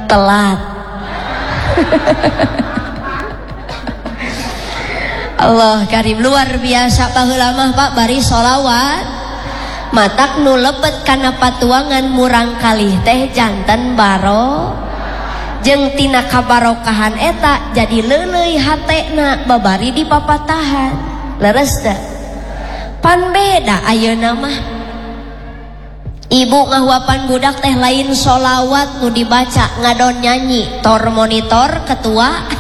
telat. Allah karim luar biasa. Baheula mah Pak bari sholawat matak nu lebet kana patuangan murang kalih teh janten baro jeung tina kabarokahan eta jadi leuleuy hatena babari di papatahan. Leres da pan beda ayeuna mah ibu ngahuapan budak teh lain sholawat nu dibaca ngadon nyanyi tor monitor ketua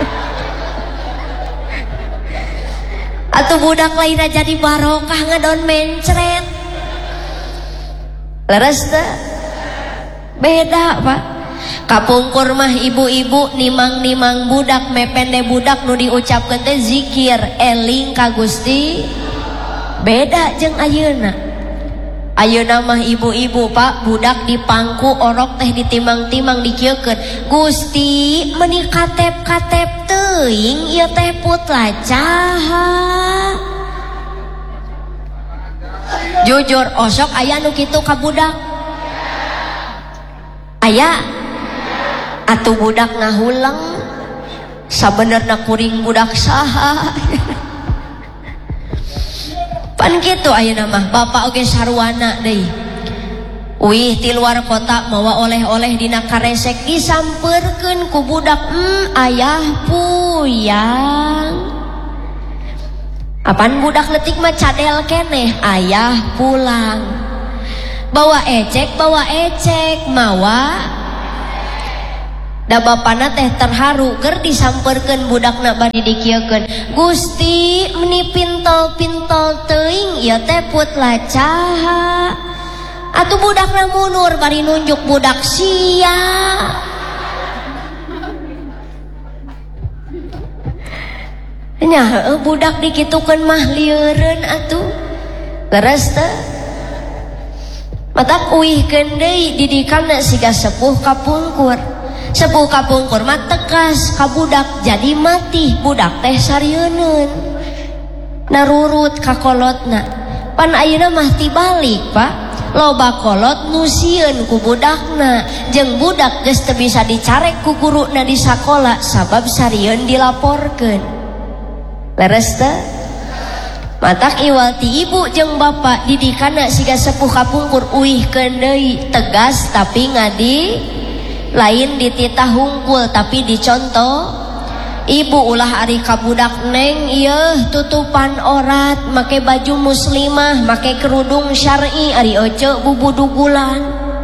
atuh budak lain jadi barokah ngadon mencret. Leres teh beda Pak. Kapungkur mah ibu-ibu nimang-nimang budak mepende budak nu diucapkeun teh zikir eling ka Gusti. Beda jeung ayeuna. Ayeuna mah ibu-ibu Pak budak dipangku orok teh ditimang-timang dikieukeun Gusti meuni katep-katep teuing ieu teh putla caha. Jujur osok aya nu kitu ka budak? Aya? Atuh budak ngahulang sabenerna kuring budak saha. Pan kitu ayeuna mah bapak oge sarwana deui. Wih ti luar kota mawa oleh-oleh dina karesek disampeurkeun ku budak ayah puyang. Apan budak leutik mah cadel keneh ayah pulang. Bawa ecek mawa da bapana teh terharu keur disampeurkeun budakna bari dikieukeun Gusti meuni pintol-pintol teuing ieu teh putla caha. Atuh budakna mundur bari nunjuk budak sia. Nya budak dikitukeun mah lieureun atuh. Leres teh matak uihkeun deui didikanna siga sepuh kapungkur. Sepuh kapungkur mah tegas ka budak jadi mati budak teh sarieun narurut ka kolotna. Pan ayeuna mah tibalik Pak loba kolot nu sieun ku budakna jeung budak geus teu bisa dicarek ku guruna di sakola sabab sarieun dilaporkeun. Leres teh matak iwal ti ibu jeung bapak didikanna siga sepuh kapungkur uihkeun deui tegas tapi ngadi lain dititah hungkul tapi dicontoh. Ibu ulah ari ka budak neng ieu tutupan orat make baju muslimah make kerudung syar'i ari oce bubudugulan.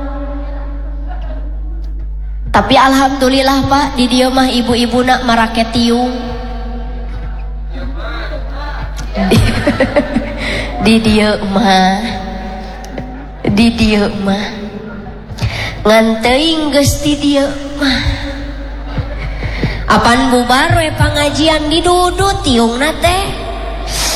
Tapi alhamdulillah Pak di dieu mah ibu-ibuna marake tiung. Di dieu mah ngan teuing geus ti dieu mah apan bubar we pangajian didudut tiungna teh